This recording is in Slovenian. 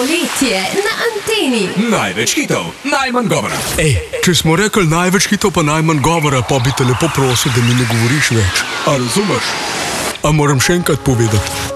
Poletje na anteni. Največ hitov, najmanj govora. Ej, če smo rekli največ hitov pa najmanj govora, pa bi te lepo prosil, da mi ne govoriš več. A razumeš? A moram še enkrat povedati?